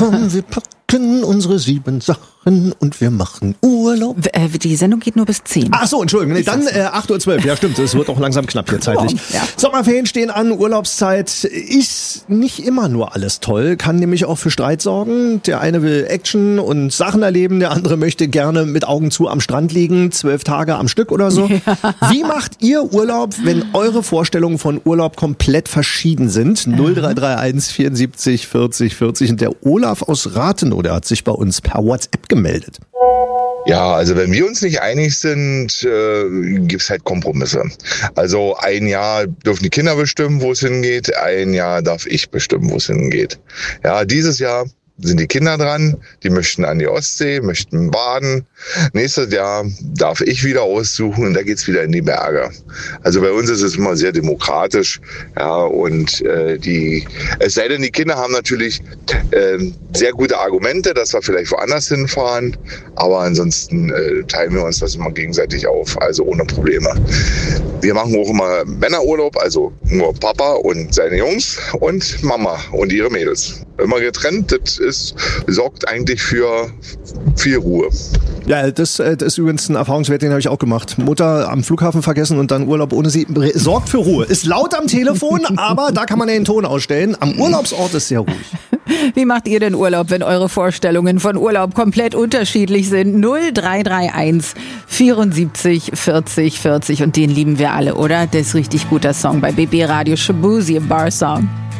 Komm, wir packen unsere 7 Sachen und wir machen Urlaub. Die Sendung geht nur bis 10. Ach so, Entschuldigung. Nee, dann 8.12 Uhr. Ja, stimmt. Es wird auch langsam knapp hier zeitlich. Ja. Sommerferien stehen an, Urlaubszeit. Ist nicht immer nur alles toll. Kann nämlich auch für Streit sorgen. Der eine will Action und Sachen erleben. Der andere möchte gerne mit Augen zu am Strand liegen. 12 Tage am Stück oder so. Ja. Wie macht ihr Urlaub, wenn eure Vorstellungen von Urlaub komplett verschieden sind? 0331 74 40 40. Und der Olaf aus Rathenow, der hat sich bei uns per WhatsApp gemeldet. Ja, also wenn wir uns nicht einig sind, gibt's halt Kompromisse. Also ein Jahr dürfen die Kinder bestimmen, wo es hingeht, ein Jahr darf ich bestimmen, wo es hingeht. Ja, dieses Jahr sind die Kinder dran, die möchten an die Ostsee, möchten baden. Nächstes Jahr darf ich wieder aussuchen und da geht's wieder in die Berge. Also bei uns ist es immer sehr demokratisch, ja, und es sei denn, die Kinder haben natürlich sehr gute Argumente, dass wir vielleicht woanders hinfahren, aber ansonsten teilen wir uns das immer gegenseitig auf, also ohne Probleme. Wir machen auch immer Männerurlaub, also nur Papa und seine Jungs und Mama und ihre Mädels. Immer getrennt, das sorgt eigentlich für viel Ruhe. Ja, das ist übrigens ein Erfahrungswert, den habe ich auch gemacht. Mutter am Flughafen vergessen und dann Urlaub ohne sie. Sorgt für Ruhe. Ist laut am Telefon, aber da kann man ja den Ton ausstellen. Am Urlaubsort ist sehr ruhig. Wie macht ihr denn Urlaub, wenn eure Vorstellungen von Urlaub komplett unterschiedlich sind? 0331 74 40 40 und den lieben wir alle, oder? Das ist richtig guter Song bei BB Radio, Shabuzi, Bar Song.